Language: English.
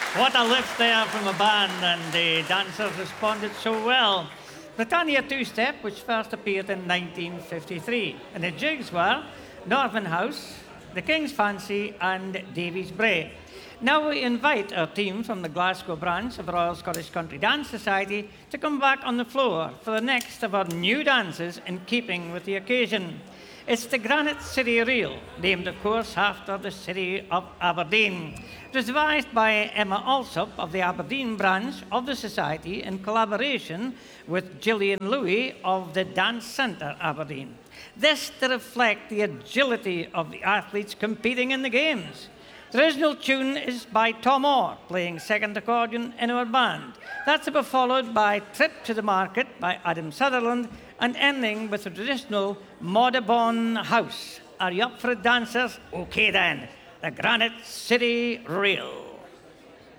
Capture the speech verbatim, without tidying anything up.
What a lift there from the band, and the dancers responded so well. Britannia Two-Step, which first appeared in nineteen fifty-three, and the jigs were Northern House, The King's Fancy, and Davies Bray. Now we invite our team from the Glasgow branch of the Royal Scottish Country Dance Society to come back on the floor for the next of our new dances in keeping with the occasion. It's the Granite City Reel, named of course after the city of Aberdeen. It was devised by Emma Alsop of the Aberdeen branch of the Society in collaboration with Gillian Louis of the Dance Centre Aberdeen. This to reflect the agility of the athletes competing in the games. The original tune is by Tom Orr, playing second accordion in our band. That's to be followed by Trip to the Market by Adam Sutherland, and ending with the traditional Modabon House. Are you up for it, dancers? Okay then, the Granite City Reel.